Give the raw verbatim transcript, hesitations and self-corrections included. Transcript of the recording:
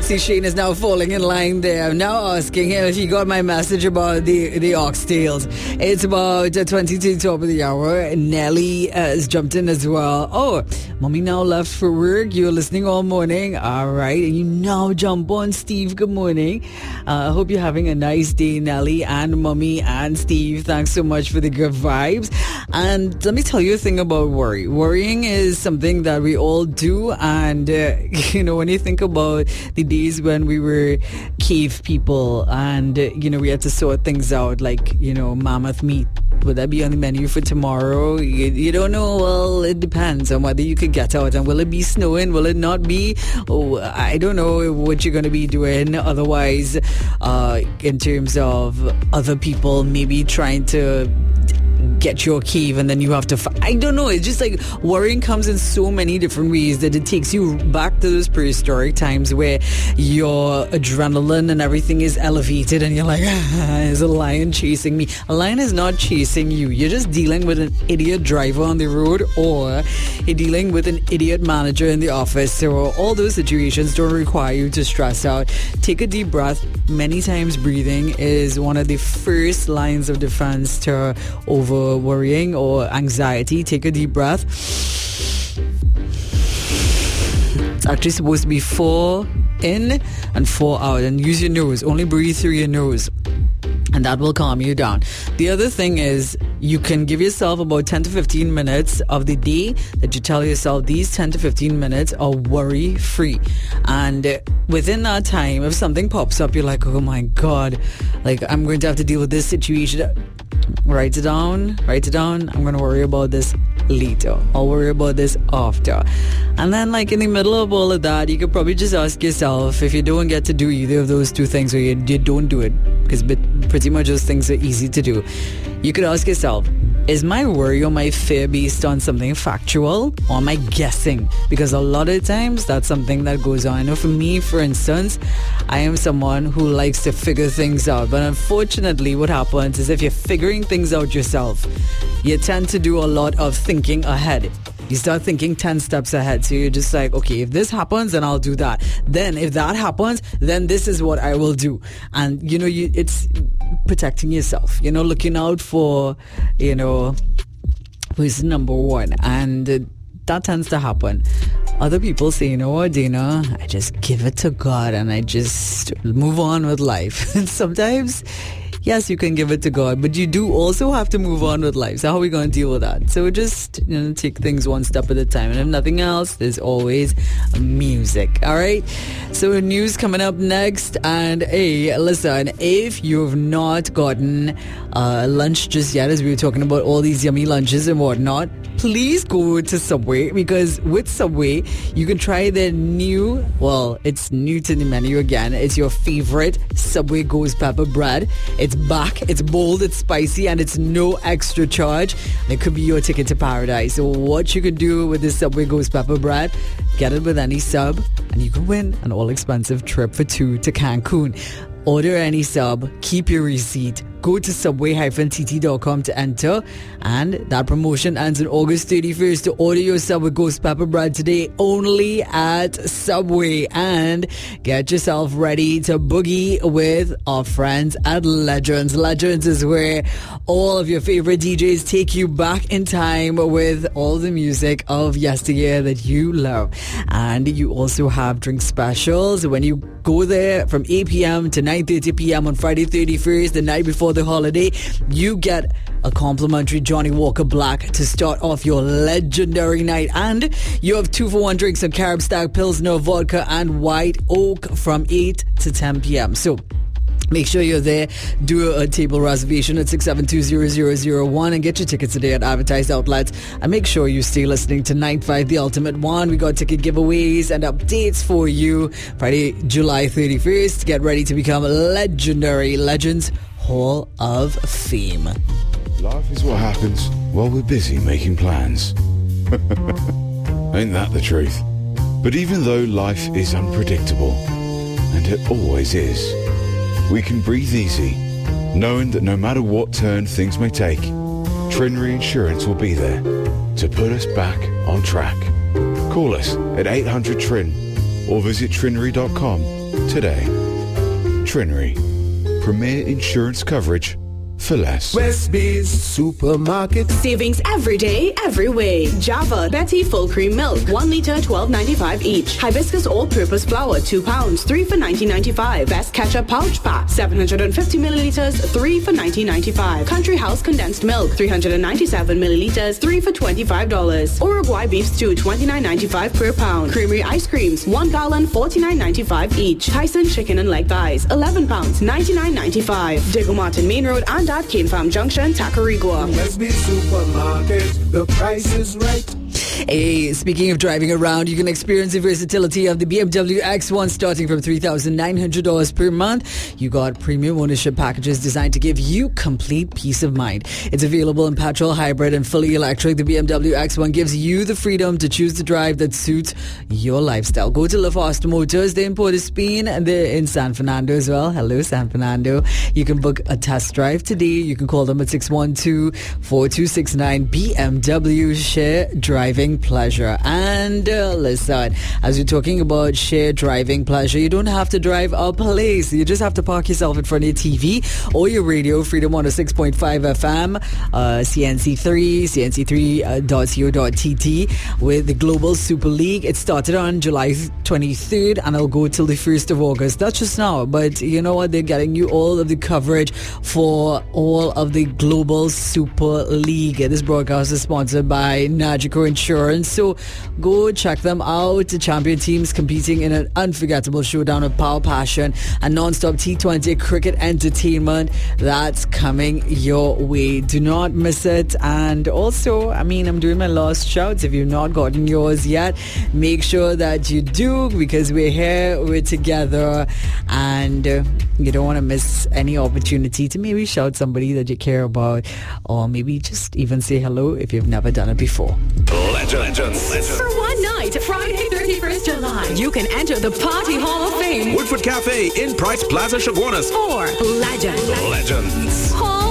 See, Shane is now falling in line there. I'm now asking him if he got my message about the, the oxtails. It's about uh, twenty to the top of the hour. Nelly uh, has jumped in as well. Oh, Mommy now left for work. You're listening all morning. All right. And you now jump on. Steve, good morning. I uh, hope you're having a nice day, Nelly and Mommy and Steve. Thanks so much for the good vibes. And let me tell you a thing about worry. Worrying is something that we all do. And, uh, you know, when you think about the days when we were cave people and, uh, you know, we had to sort things out like, you know, mammoth meat. Would that be on the menu for tomorrow? You, you don't know. Well, it depends on whether you could get out. And will it be snowing? Will it not be? Oh, I don't know what you're going to be doing. Otherwise, uh, in terms of other people maybe trying to get your cave and then you have to f- I don't know, it's just like worrying comes in so many different ways that it takes you back to those prehistoric times where your adrenaline and everything is elevated and you're like, ah, is a lion chasing me? A lion is not chasing you. You're just dealing with an idiot driver on the road, or you're dealing with an idiot manager in the office. So all those situations don't require you to stress out. Take a deep breath. Many times breathing is one of the first lines of defense to over worrying or anxiety. Take a deep breath. It's actually supposed to be four in and four out, and use your nose. Only breathe through your nose, and that will calm you down. The other thing is you can give yourself about ten to fifteen minutes of the day that you tell yourself these ten to fifteen minutes are worry free. And within that time, if something pops up, you're like, oh my God, like I'm going to have to deal with this situation. Write it down, write it down. I'm going to worry about this later. I'll worry about this after. And then like in the middle of all of that, you could probably just ask yourself, if you don't get to do either of those two things, or you, you don't do it, because pretty much those things are easy to do, you could ask yourself, is my worry or my fear based on something factual, or am I guessing? Because a lot of times that's something that goes on. I know for me, for instance, I am someone who likes to figure things out. But unfortunately, what happens is if you're figuring things out yourself, you tend to do a lot of thinking ahead. You start thinking ten steps ahead. So you're just like, okay, if this happens, then I'll do that. Then if that happens, then this is what I will do. And, you know, you, it's protecting yourself, you know, looking out for, you know, who's number one. And uh, that tends to happen. Other people say, you know what, Dana, I just give it to God and I just move on with life. And sometimes, yes, you can give it to God, but you do also have to move on with life. So how are we going to deal with that? So just, you know, take things one step at a time. And if nothing else, there's always music. All right. So news coming up next. And hey, listen, if you've not gotten uh, lunch just yet, as we were talking about all these yummy lunches and whatnot, please go to Subway, because with Subway, you can try their new, well, it's new to the menu again. It's your favorite Subway Ghost Pepper Bread. It's back, it's bold, it's spicy, and it's no extra charge. And it could be your ticket to paradise. So what you could do with this Subway Ghost Pepper Bread, get it with any sub, and you can win an all-expensive trip for two to Cancun. Order any sub, keep your receipt. Go to subway dash t t dot com to enter, and that promotion ends on August thirty-first. To order your Subway Ghost Pepper Bread today only at Subway, and get yourself ready to boogie with our friends at Legends. Legends is where all of your favorite D Js take you back in time with all the music of yesteryear that you love. And you also have drink specials when you go there from eight p.m. to nine thirty p.m. on Friday thirty-first, the night before the holiday. You get a complimentary Johnny Walker Black to start off your legendary night, and you have two for one drinks on Carib Stag, Pilsner, Vodka, and White Oak from eight to ten p.m. So make sure you're there. Do a table reservation at six seven two zero zero zero one and get your tickets today at advertised outlets. And make sure you stay listening to nine five The Ultimate One. We got ticket giveaways and updates for you Friday, July thirty-first. Get ready to become a legendary Legends Hall of Fame. Life is what happens while we're busy making plans. Ain't that the truth? But even though life is unpredictable, and it always is, we can breathe easy, knowing that no matter what turn things may take, Trinry Insurance will be there to put us back on track. Call us at eight hundred T R I N or visit trinry dot com today. Trinity, premier insurance coverage for less. Westby's Supermarket. Savings every day, every way. Java, Betty full cream milk, one liter, twelve ninety-five each. Hibiscus all-purpose flour, two pounds, three for nineteen ninety-five. Best ketchup pouch pack, seven hundred fifty milliliters, three for nineteen ninety-five. Country House condensed milk, three hundred ninety-seven milliliters, three for twenty-five dollars. Uruguay beef stew, twenty-nine ninety-five per pound. Creamery ice creams, one gallon, forty-nine ninety-five each. Tyson chicken and leg thighs, eleven pounds, ninety-nine ninety-five. Diego Martin Main Road and at Cane Farm Junction, Tacarigua. Westby's Supermarket, the price is right. Hey, speaking of driving around, you can experience the versatility of the B M W X one starting from three thousand nine hundred dollars per month. You got premium ownership packages designed to give you complete peace of mind. It's available in petrol, hybrid, and fully electric. The B M W X one gives you the freedom to choose the drive that suits your lifestyle. Go to LaFoster Motors. They're in Port of Spain and they're in San Fernando as well. Hello, San Fernando. You can book a test drive today. You can call them at six one two, four two six nine. B M W. Share driving pleasure. And uh, listen, as we're talking about shared driving pleasure, you don't have to drive a place. You just have to park yourself in front of your T V or your radio. Freedom one oh six point five F M, uh, C N C three, C N C three dot co dot T T with the Global Super League. It started on July twenty-third and it'll go till the first of August. That's just now, but you know what? They're getting you all of the coverage for all of the Global Super League. This broadcast is sponsored by Nagico Insurance. So go check them out. The champion teams competing in an unforgettable showdown of power, passion, and non-stop T twenty cricket entertainment that's coming your way. Do not miss it. And also, I mean, I'm doing my last shouts. If you've not gotten yours yet, make sure that you do, because we're here, we're together, and uh, you don't want to miss any opportunity to maybe shout somebody that you care about, or maybe just even say hello if you've never done it before. Legend, legend, legend. For one night, Friday, thirty-first of July, you can enter the Party Hall of Fame. Woodford Cafe in Price Plaza, Chaguanas. For Legend. Legends.